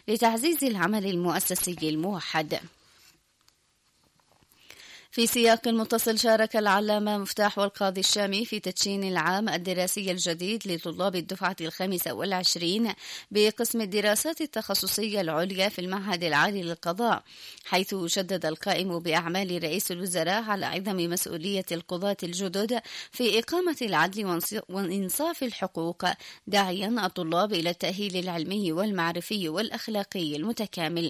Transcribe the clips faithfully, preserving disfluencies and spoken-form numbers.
لتعزيز العمل المؤسسي الموحد. في سياق متصل، شارك العلامة مفتاح والقاضي الشامي في تدشين العام الدراسي الجديد لطلاب الدفعة الخامسة والعشرين بقسم الدراسات التخصصية العليا في المعهد العالي للقضاء، حيث شدد القائم بأعمال رئيس الوزراء على عظم مسؤولية القضاة الجدد في إقامة العدل وإنصاف الحقوق، داعيا الطلاب إلى التأهيل العلمي والمعرفي والأخلاقي المتكامل.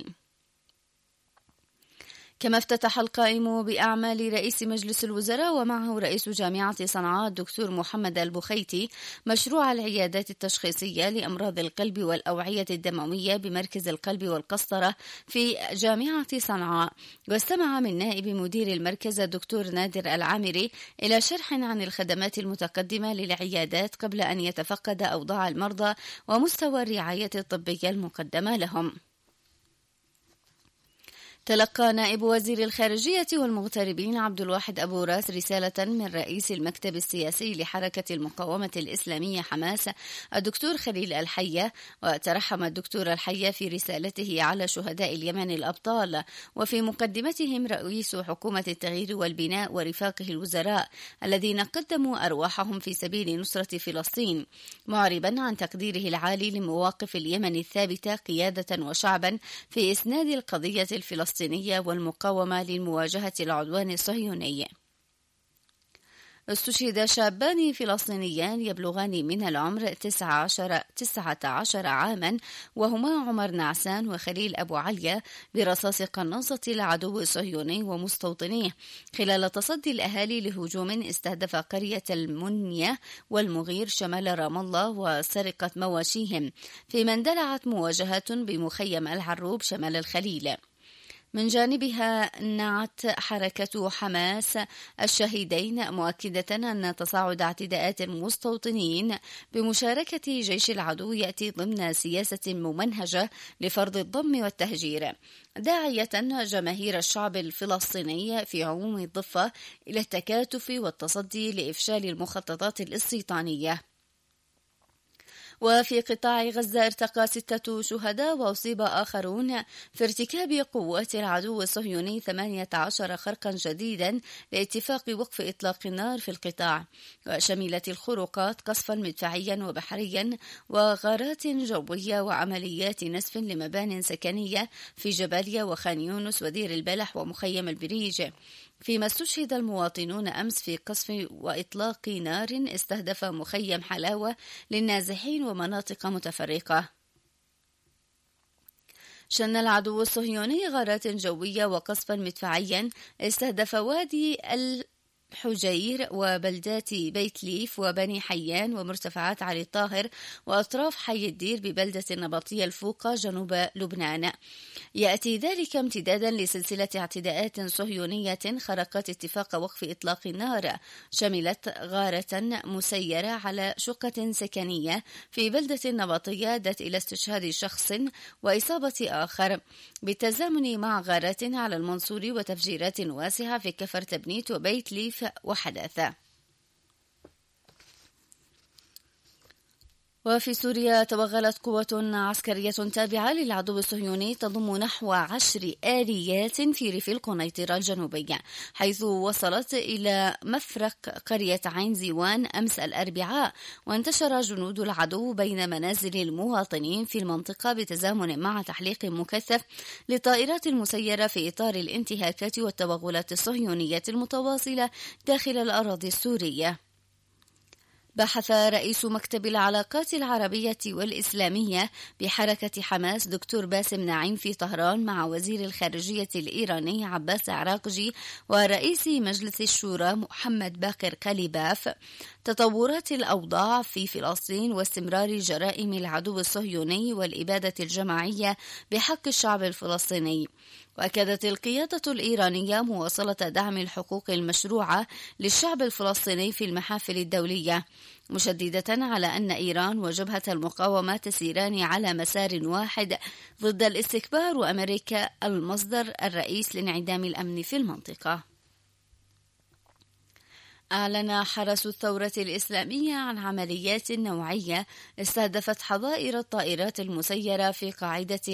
كما افتتح القائم بأعمال رئيس مجلس الوزراء ومعه رئيس جامعة صنعاء الدكتور محمد البخيتي مشروع العيادات التشخيصية لأمراض القلب والأوعية الدموية بمركز القلب والقسطرة في جامعة صنعاء. واستمع من نائب مدير المركز الدكتور نادر العامري إلى شرح عن الخدمات المتقدمة للعيادات قبل أن يتفقد أوضاع المرضى ومستوى الرعاية الطبية المقدمة لهم. تلقى نائب وزير الخارجية والمغتربين عبد الواحد أبو راس رسالة من رئيس المكتب السياسي لحركة المقاومة الإسلامية حماس الدكتور خليل الحية، وترحم الدكتور الحية في رسالته على شهداء اليمن الأبطال، وفي مقدمتهم رئيس حكومة التغيير والبناء ورفاقه الوزراء الذين قدموا أرواحهم في سبيل نصرة فلسطين، معربا عن تقديره العالي لمواقف اليمن الثابتة قيادة وشعبا في إسناد القضية الفلسطينية والمقاومة للمواجهة العدوان الصهيوني. استشهد شابان فلسطينيان يبلغان من العمر تسعة عشر عاما، وهما عمر نعسان وخليل أبو عليا، برصاص قناصة العدو الصهيوني ومستوطنيه خلال تصدي الأهالي لهجوم استهدف قرية المنية والمغير شمال رام الله وسرقة مواشيهم، فيما اندلعت مواجهة بمخيم العروب شمال الخليل. من جانبها نعت حركة حماس الشهيدين، مؤكدة أن تصاعد اعتداءات المستوطنين بمشاركة جيش العدو يأتي ضمن سياسة ممنهجة لفرض الضم والتهجير، داعية جماهير الشعب الفلسطيني في عموم الضفة إلى التكاتف والتصدي لإفشال المخططات الاستيطانية. وفي قطاع غزة ارتقى ستة شهداء وأصيب آخرون في ارتكاب قوات العدو الصهيوني ثمانية عشر خرقا جديدا لاتفاق وقف إطلاق النار في القطاع، وشملت الخروقات قصفا مدفعيا وبحريا وغارات جوية وعمليات نسف لمبان سكنية في جباليا وخان يونس ودير البلح ومخيم البريج، فيما استشهد المواطنون أمس في قصف وإطلاق نار استهدف مخيم حلاوة للنازحين ومناطق متفرقة. شن العدو الصهيوني غارات جوية وقصفا مدفعيا استهدف وادي الحجير وبلدات بيت ليف وبني حيان ومرتفعات علي الطاهر وأطراف حي الدير ببلدة النبطية الفوقة جنوب لبنان. يأتي ذلك امتدادا لسلسلة اعتداءات صهيونية خرقت اتفاق وقف إطلاق النار، شملت غارة مسيرة على شقة سكنية في بلدة النبطية أدت إلى استشهاد شخص وإصابة آخر، بالتزامن مع غارات على المنصور وتفجيرات واسعة في كفر تبنيت وبيت ليف وحداثة. وفي سوريا توغلت قوة عسكرية تابعة للعدو الصهيوني تضم نحو عشر آليات في ريف القنيطرة الجنوبية، حيث وصلت إلى مفرق قرية عين زيوان أمس الأربعاء، وانتشر جنود العدو بين منازل المواطنين في المنطقة بتزامن مع تحليق مكثف للطائرات المسيرة في إطار الانتهاكات والتوغلات الصهيونية المتواصلة داخل الأراضي السورية. بحث رئيس مكتب العلاقات العربية والإسلامية بحركة حماس دكتور باسم نعيم في طهران مع وزير الخارجية الإيراني عباس عراقجي ورئيس مجلس الشورى محمد باقر قليباف تطورات الأوضاع في فلسطين واستمرار جرائم العدو الصهيوني والإبادة الجماعية بحق الشعب الفلسطيني. وأكدت القيادة الإيرانية مواصلة دعم الحقوق المشروعة للشعب الفلسطيني في المحافل الدولية، مشددة على أن إيران وجبهة المقاومة تسيران على مسار واحد ضد الاستكبار، وأمريكا المصدر الرئيس لانعدام الأمن في المنطقة. أعلن حرس الثورة الإسلامية عن عمليات نوعية استهدفت حظائر الطائرات المسيرة في قاعدة